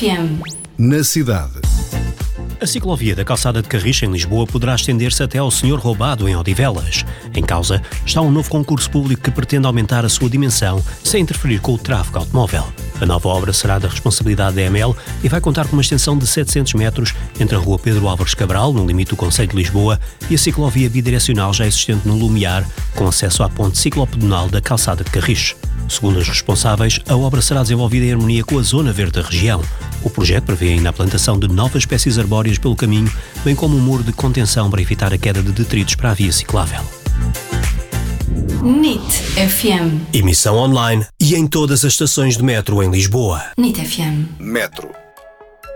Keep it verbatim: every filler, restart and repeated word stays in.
F M. Na cidade. A ciclovia da Calçada de Carris, em Lisboa, poderá estender-se até ao Senhor Roubado, em Odivelas. Em causa está um novo concurso público que pretende aumentar a sua dimensão sem interferir com o tráfego automóvel. A nova obra será da responsabilidade da E M L e vai contar com uma extensão de setecentos metros entre a Rua Pedro Álvares Cabral, no limite do concelho de Lisboa, e a ciclovia bidirecional já existente no Lumiar, com acesso à ponte ciclopedonal da Calçada de Carris. Segundo os responsáveis, a obra será desenvolvida em harmonia com a zona verde da região. O projeto prevê ainda a plantação de novas espécies arbóreas pelo caminho, bem como um muro de contenção para evitar a queda de detritos para a via ciclável. N I T F M. Emissão online e em todas as estações de metro em Lisboa. N I T F M. Metro.